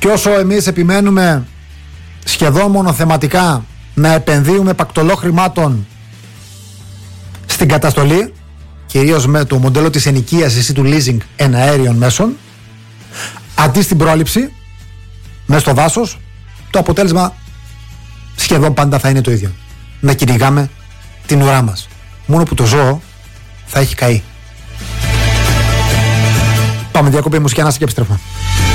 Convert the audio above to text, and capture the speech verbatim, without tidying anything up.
Και όσο εμείς επιμένουμε σχεδόν μονοθεματικά να επενδύουμε πακτολό χρημάτων στην καταστολή, κυρίως με το μοντέλο της ενοικίασης ή του leasing εναέριων μέσων, αντί στην πρόληψη, μέσα στο δάσος, το αποτέλεσμα σχεδόν πάντα θα είναι το ίδιο. Να κυνηγάμε την ουρά μας. Μόνο που το ζώο θα έχει καεί. Πάμε διακοπή μουσική, ανάσα και επιστρέφουμε.